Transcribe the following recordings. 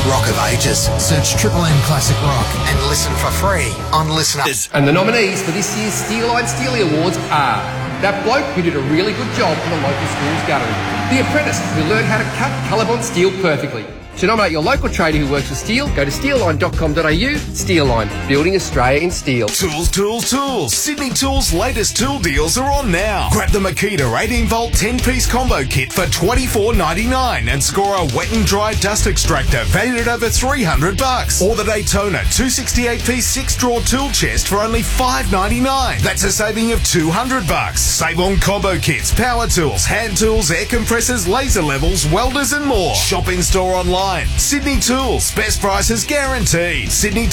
Rock of Ages. Search Triple M Classic Rock and listen for free on Listener. And the nominees for this year's Steeline Steely Awards are that bloke who did a really good job for the local school's guttering, the apprentice who learned how to cut Colorbond steel perfectly. To nominate your local trader who works with steel, go to steelline.com.au. Steelline, building Australia in steel. Tools, tools, tools. Sydney Tools' latest tool deals are on now. Grab the Makita 18-volt 10-piece combo kit for $24.99 and score a wet and dry dust extractor valued at over $300. Or the Daytona 268-piece 6-drawer tool chest for only $5.99. That's a saving of $200. Save on combo kits, power tools, hand tools, air compressors, laser levels, welders and more. Shop in store online. Sydney Tools. Best prices guaranteed.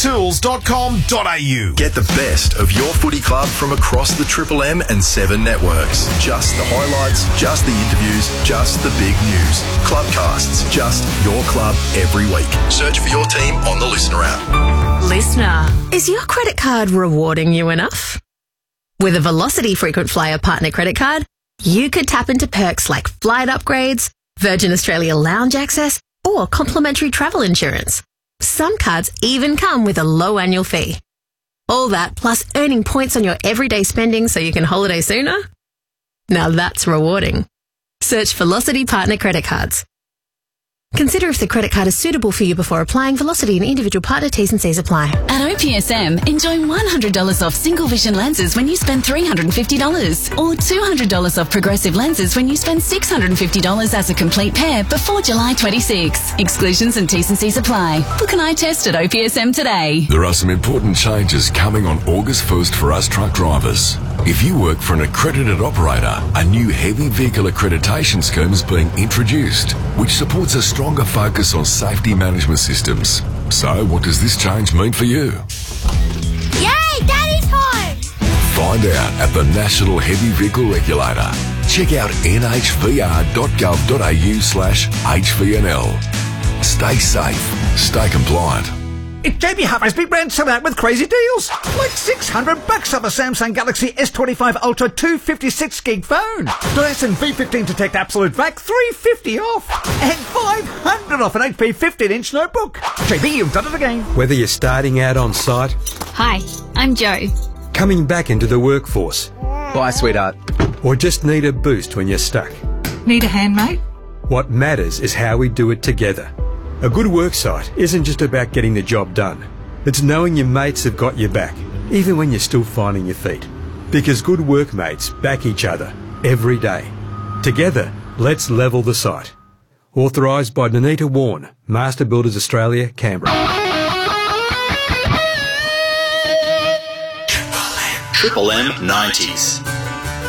sydneytools.com.au. Get the best of your footy club from across the Triple M and 7 networks. Just the highlights, just the interviews, just the big news. Clubcasts, just your club every week. Search for your team on the Listener app. Listener, is your credit card rewarding you enough? With a Velocity Frequent Flyer Partner Credit Card, you could tap into perks like flight upgrades, Virgin Australia lounge access, or complimentary travel insurance. Some cards even come with a low annual fee. All that plus earning points on your everyday spending so you can holiday sooner? Now that's rewarding. Search Velocity Partner Credit Cards. Consider if the credit card is suitable for you before applying. Velocity and individual partner T's and C's apply. At OPSM, enjoy $100 off single vision lenses when you spend $350 or $200 off progressive lenses when you spend $650 as a complete pair before July 26. Exclusions and T's and C's apply. Book an eye test at OPSM today. There are some important changes coming on August 1st for us truck drivers. If you work for an accredited operator, a new heavy vehicle accreditation scheme is being introduced, which supports a stronger focus on safety management systems. So, what does this change mean for you? Yay, Daddy's home! Find out at the National Heavy Vehicle Regulator. Check out nhvr.gov.au/HVNL. Stay safe, stay compliant. It's JB Hi-Fi's Big Brand Summer Out with crazy deals. Like $600 off a Samsung Galaxy S25 Ultra 256 gig phone. Dyson V15 to take absolute vac, $350 off. And $500 off an HP 15-inch notebook. JB, you've done it again. Whether you're starting out on site, Hi, I'm Joe. coming back into the workforce, Bye, sweetheart. or just need a boost when you're stuck, Need a hand, mate? what matters is how we do it together. A good worksite isn't just about getting the job done. It's knowing your mates have got your back, even when you're still finding your feet. Because good workmates back each other every day. Together, let's level the site. Authorised by Danita Warren, Master Builders Australia, Canberra. Triple M 90s.